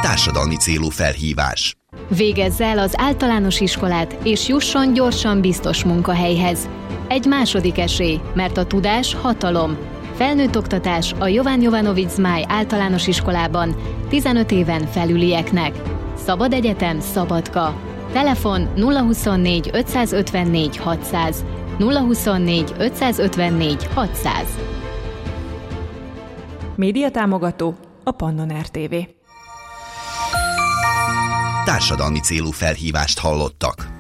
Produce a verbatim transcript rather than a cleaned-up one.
Társadalmi célú felhívás. Végezze el az általános iskolát, és jusson gyorsan biztos munkahelyhez. Egy második esély, mert a tudás hatalom. Felnőtt oktatás a Jovan Jovanović Zmaj általános iskolában tizenöt éven felülieknek. Szabad egyetem Szabadka. Telefon nulla huszonnégy ötszázötvennégy hatszáz. nulla huszonnégy ötszázötvennégy hatszáz. Média támogató a Pannon er té vé. Társadalmi célú felhívást hallottak.